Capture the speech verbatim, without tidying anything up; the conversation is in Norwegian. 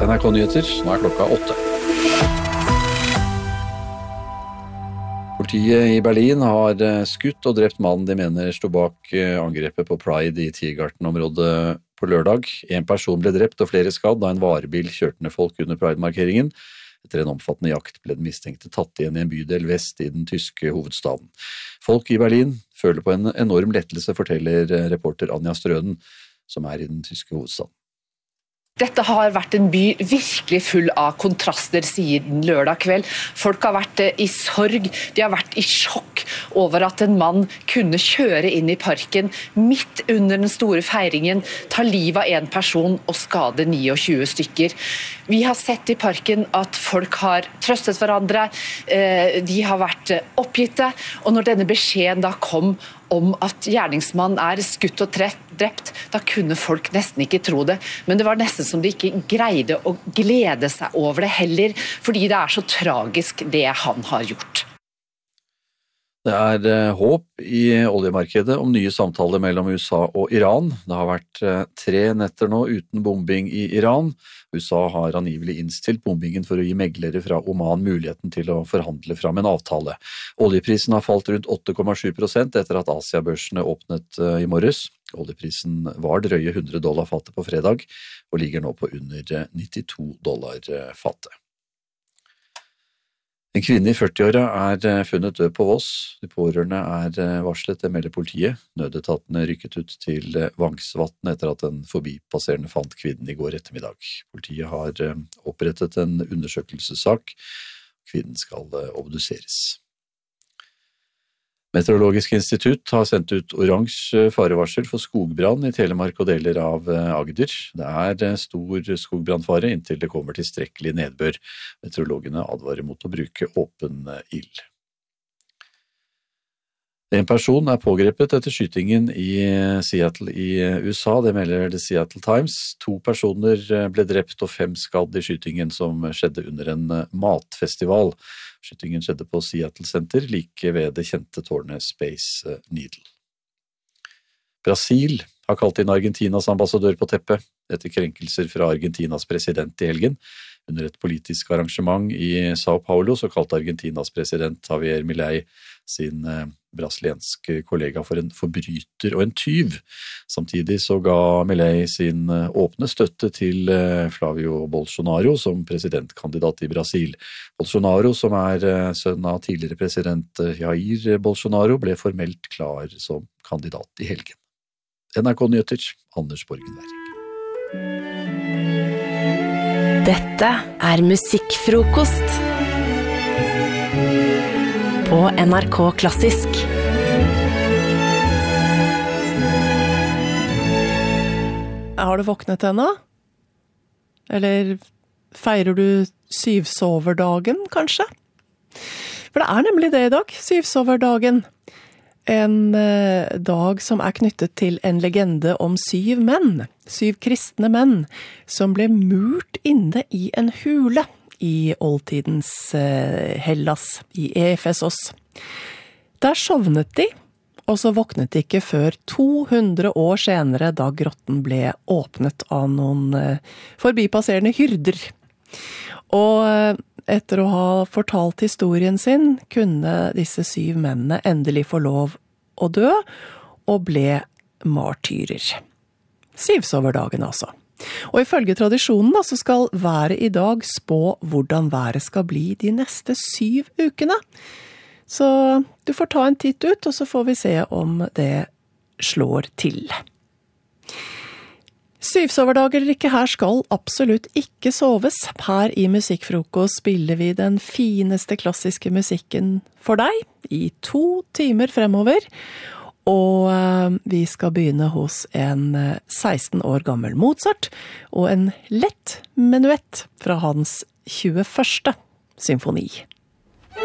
N R K Nyheter, nå er klokka åtte. Politiet i Berlin har skutt og drept mannen de mener stod bak angrepet på Pride i Tiergarten-området på lørdag. En person ble drept og flere skadd da en varebil kjørte ned folk under Pride-markeringen. Etter en omfattende jakt ble den mistenkte tatt igjen i en bydel vest i den tyske hovedstaden. Folk i Berlin føler på en enorm lettelse, forteller reporter Anja Strøden, som er i den tyske hovedstaden. Dette har vært en by virkelig full av kontraster siden lørdag kveld. Folk har vært i sorg, de har vært i sjokk over at en mann kunne kjøre inn i parken midt under den store feiringen, ta livet av en person og skade tjueni stykker. Vi har sett i parken at folk har trøstet hverandre, de har vært oppgitte, og når denne beskjeden da kom om at gjerningsmannen er skutt og drept, da kunne folk nesten ikke tro det. Men det var nesten som de ikke greide å glede seg over det heller, fordi det er så tragisk det han har gjort. Det er eh, håp i oljemarkedet om nye samtaler mellom U S A og Iran. Det har vært eh, tre netter nå uten bombing i Iran. U S A har angivelig innstilt bombingen for å gi meglere fra Oman muligheten til å forhandle fram en avtale. Oljeprisen har falt rundt åtte komma sju prosent etter at Asia-børsene åpnet eh, i morges. Oljeprisen var drøye hundre dollar fatet på fredag, og ligger nå på under eh, nittito dollar eh, fatet. En kvinne i førtiåra er funnet død på Voss. De pårørende er varslet, det melder politiet. Nødetatene rykket ut til Vangsvatn etter at en forbipasserende fant kvinnen i går ettermiddag. Politiet har opprettet en undersøkelsessak. Kvinnen skal obduseres. Meteorologisk institutt har sendt ut oransje farevarsel for skogbrann i Telemark og deler av Agder. Det er stor skogbrannfare inntil det kommer tilstrekkelig nedbør. Meteorologene advarer mot å bruke åpen ild. En person er pågrepet etter skytingen i Seattle i U S A, det melder The Seattle Times. To personer ble drept og fem skadd i skytingen som skjedde under en matfestival. Skytingen skjedde på Seattle Center, like ved det kjente tårnet Space Needle. Brasil har kalt inn Argentinas ambassadør på teppet etter krenkelser fra Argentinas president i helgen. Under et politisk arrangement i Sao Paulo så kalte Argentinas president Javier Milei sin brasilianske kollega for en forbryter og en tyv. Samtidig så ga Milei sin åpne støtte til Flavio Bolsonaro som presidentkandidat i Brasil. Bolsonaro, som er sønn av tidligere president Jair Bolsonaro, ble formelt klar som kandidat i helgen. N R K Nyheter, Anders Borgenberg. Dette er musikkfrokost på N R K Klassisk. Har du våknet ennå? Eller feirer du syvsoverdagen, kanskje? For det er nemlig det i dag, syvsoverdagen. En eh, dag som er knyttet til en legende om syv menn, syv kristne menn, som ble murt inne i en hule i oldtidens eh, Hellas, i Efesos. Der sovnet de, og så våknet de ikke før to hundre år senere, da grotten ble åpnet av noen eh, forbipasserende hyrder. Og eh, etter å ha fortalt historien sin, kunne disse syv mennene endelig få lov å dø, og ble martyrer. Syvsoverdagen altså. Og ifølge tradisjonen da, så skal været i dag spå hvordan været skal bli de neste syv ukene. Så du får ta en titt ut, og så får vi se om det slår til. Syvsoverdager eller ikke, her skal absolutt ikke soves. Her i Musikkfrokost spiller vi den fineste klassiske musikken for deg i to timer fremover. Og vi skal begynne hos en seksten år gammel Mozart og en lett menuett fra hans tjueførste symfoni.